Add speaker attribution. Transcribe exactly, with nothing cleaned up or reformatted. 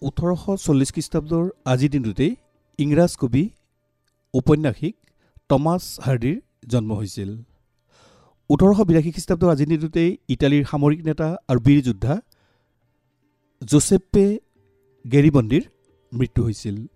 Speaker 1: ওঠৰশ চল্লিছ খ্ৰীষ্টাব্দৰ আজিৰ দিনটোতেই ইংৰাজ কবি ঔপন্যাসিক টমাছ হাৰ্ডিৰ জন্ম হৈছিল। ওঠৰশ বিৰাশী খ্ৰীষ্টাব্দৰ আজিৰ দিনটোতেই ইটালীৰ সামৰিক নেতা আৰু বীৰ যোদ্ধা জোচেপ্পে গেৰিবন্দিৰ মৃত্যু হৈছিল।